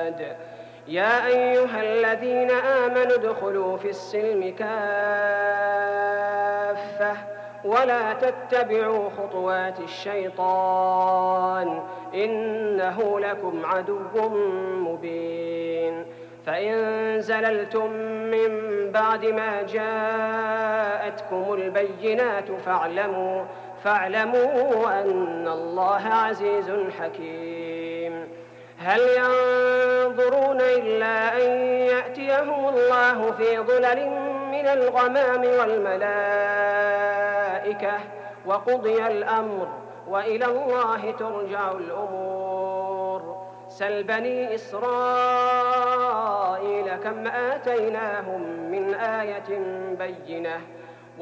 العباد. يا أيها الذين آمنوا ادخلوا في السلم كافة ولا تتبعوا خطوات الشيطان إنه لكم عدو مبين. فإن زللتم من بعد ما جاءتكم البينات فاعلموا أن الله عزيز حكيم. هل ينظرون إلا أن يأتيهم الله في ظلل من الغمام والملائكة وقضي الأمر وإلى الله ترجع الأمور. سل بني إسرائيل كم آتيناهم من آية بينة